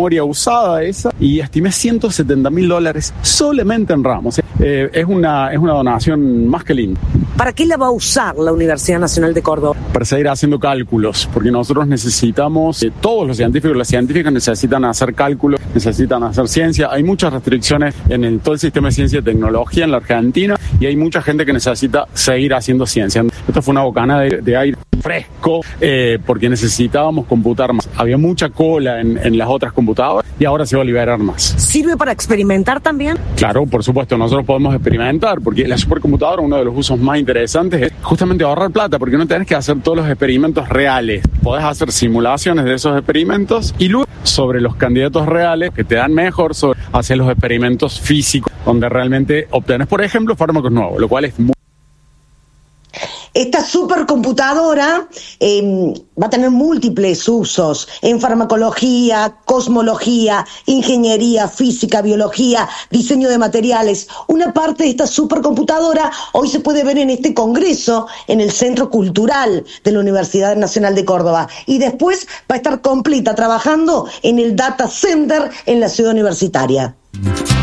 memoria usada esa y estimé $170.000 solamente en RAM. O sea, es una donación más que linda. ¿Para qué la va a usar la Universidad Nacional de Córdoba? Para seguir haciendo cálculos, porque nosotros necesitamos, todos los científicos y las científicas necesitan hacer cálculos, necesitan hacer ciencia. Hay muchas restricciones en todo el sistema de ciencia y tecnología en la Argentina y hay mucha gente que necesita seguir haciendo ciencia. Esto fue una bocanada de aire fresco porque necesitábamos computar más. Había mucha cola en las otras computadoras y ahora se va a liberar más. ¿Sirve para experimentar también? Claro, por supuesto, nosotros podemos experimentar porque la supercomputadora, uno de los usos más interesantes es justamente ahorrar plata porque no tenés que hacer todos los experimentos reales. Podés hacer simulaciones de esos experimentos y luego sobre los candidatos reales que te dan mejor hacer los experimentos físicos donde realmente obtenés, por ejemplo, fármacos nuevos, lo cual es muy... Esta supercomputadora va a tener múltiples usos en farmacología, cosmología, ingeniería, física, biología, diseño de materiales. Una parte de esta supercomputadora hoy se puede ver en este congreso en el Centro Cultural de la Universidad Nacional de Córdoba y después va a estar completa trabajando en el Data Center en la Ciudad Universitaria.